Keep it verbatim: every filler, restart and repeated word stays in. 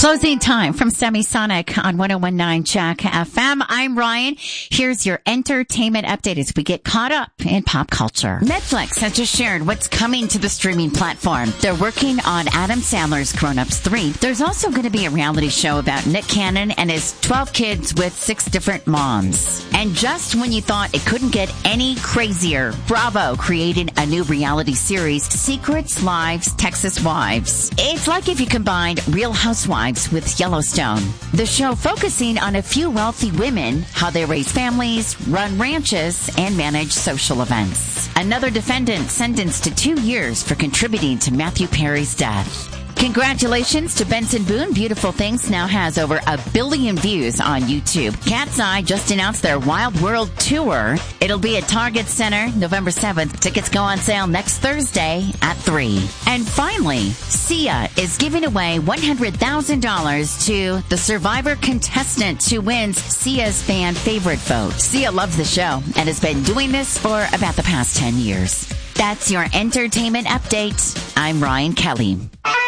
Closing time from Semisonic on one oh one point nine Jack F M. I'm Ryan. Here's your entertainment update as we get caught up in pop culture. Netflix has just shared what's coming to the streaming platform. They're working on Adam Sandler's Grown Ups three. There's also going to be a reality show about Nick Cannon and his twelve kids with six different moms. And just when you thought it couldn't get any crazier, Bravo created a new reality series, Secrets Lives Texas Wives. It's like if you combined Real Housewives with Yellowstone. The show focusing on a few wealthy women, how they raise families, run ranches, and manage social events. Another defendant sentenced to two years for contributing to Matthew Perry's death. Congratulations to Benson Boone. Beautiful Things now has over a billion views on YouTube. Cat's Eye just announced their Wild World Tour. It'll be at Target Center November seventh. Tickets go on sale next Thursday at three. And finally, Sia is giving away one hundred thousand dollars to the Survivor contestant who wins Sia's fan favorite vote. Sia loves the show and has been doing this for about the past ten years. That's your entertainment update. I'm Ryan Kelly.